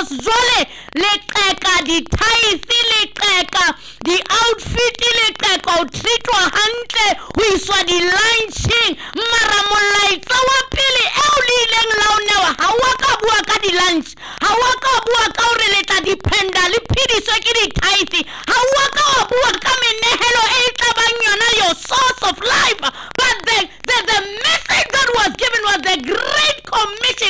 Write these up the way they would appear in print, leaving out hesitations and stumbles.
because jwale leqeka di-tithe leqeka di-outfit leqeka o treatwa hantle ho iswa di-lunching mara molaetsa wa pele eo le ileng la o newa ha wa ka bua ka di-lunch ha wa ka bua ka hore le tla dependa le phediswe ke di-tithe ha wa ka wa bua ka menehelo e tlabang yona your source of life but the message that was given was the Great Commission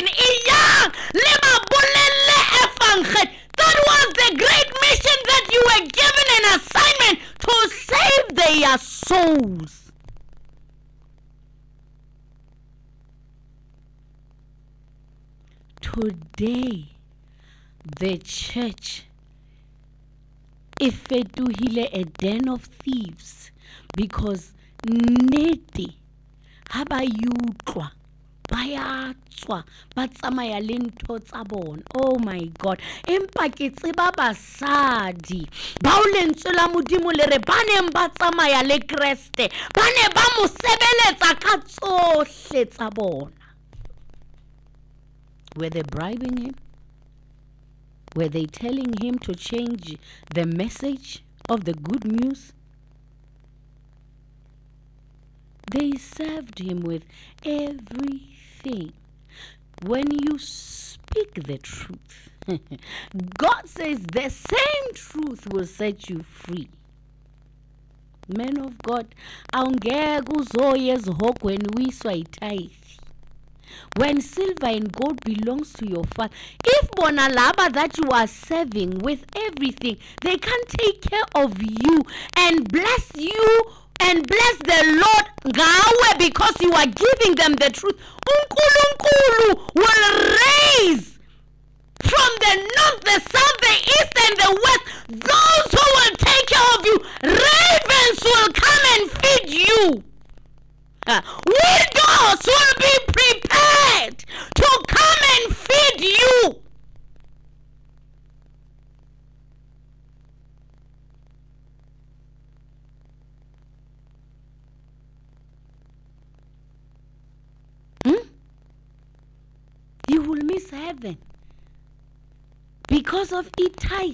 that was the great mission that you were given an assignment to save their souls. Today the church ifetuhile a den of thieves because nete haba yutlwa bayatswa ba tsamaya le ntho tsa bona. Oh my God, empa ke tseba basadi ba o lentswe la modimo le re ba neng ba tsamaya le Kriste ba ne ba mo sebeletsa ka tsohle tsa bona. Were they bribing him? Were they telling him to change the message of the good news? They served him with everything. When you speak the truth, God says the same truth will set you free. Men of God, awungeke uzoye ezihogweni wiswa itithe. When silver and gold belongs to your Father, if bona laba that you are serving with everything, they can take care of you and bless you and bless the Lord ngawe because you are giving them the truth. uNkulunkulu will raise from the north, the south, the east, and the west those who will take care of you. Ravens will come and feed you. Widows will be prepared to come and feed you. You will miss heaven because of tithe.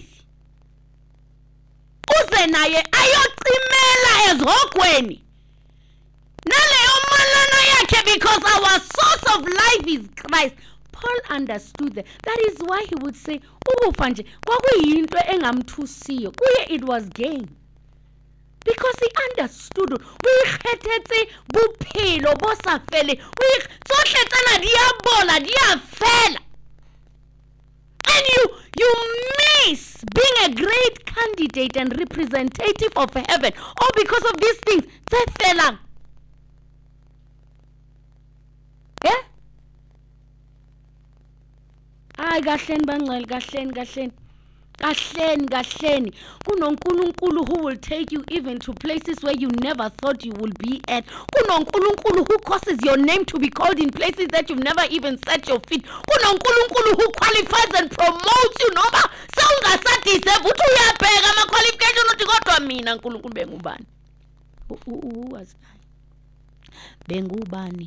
Uze naye ayocimela ezhokweni. Because our source of life is Christ. Paul understood that. That is why he would say, ukufanje kwakuyinto engamthusiyo kuye it was gain. Because he understood. Uyikhethethe buphilo bosafele. Tsohletsana diyabola diyafela. And you miss being a great candidate and representative of heaven. All because of these things. Tsefelang. Yeah? Ay kahleni bangcwele kahleni kunonkulunkulu who will take you even to places where you never thought you will be at. Kunonkulunkulu who causes your name to be called in places that you've never even set your feet. Kunonkulunkulu who qualifies and promotes you noma sawungasadeserve uthi uyabheka ama qualification uthi kodwa mina uNkulunkulu bengubani. Was bengubani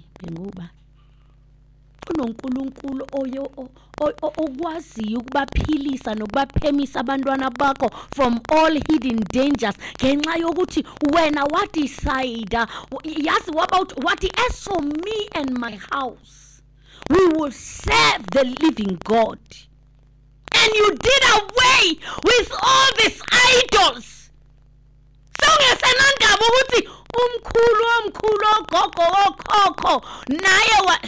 uNkulunkulu okwaziyo ukubaphilisa nokubaphemisa abantwana bakho from all hidden dangers ngenxa yokuthi wena wadecide yazi about wathi as for me and my house we will serve the living God, and you did away with all these idols. Songesenandaba ukuthi umkhulu ogogo okhokho naye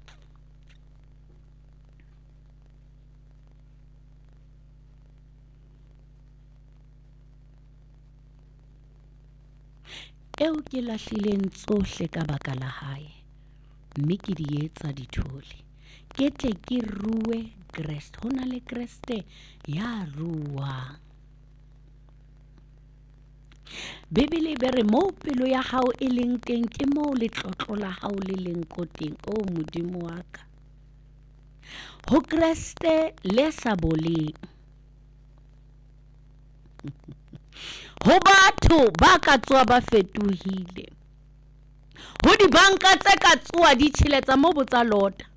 eo ke lahlileng tsohle ka baka la hae mme ke di etsa dithole ke tle ke ruwe Kriste. Hona le Kriste ya ruwa. Bibele bere mo pelo ya hao e leng teng ke mo le tlotlo la hao le leng ko teng. O modimo wa ka ho Kriste le sa boleng ho batho ba ka tswa ba fetohile ho dibanka tse ka tswa di tsheletsa mo botsa lota